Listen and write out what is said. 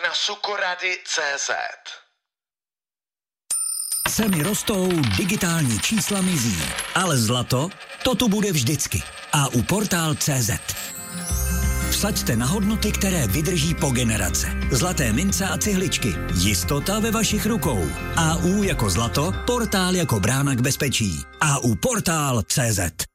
na sukorady.cz. Ceny rostou, digitální čísla mizí, ale zlato, to tu bude vždycky. A u Portál.cz. Vsaďte na hodnoty, které vydrží po generace. Zlaté mince a cihličky. Jistota ve vašich rukou. AU jako zlato, Portál jako brána k bezpečí. AU Portál.cz.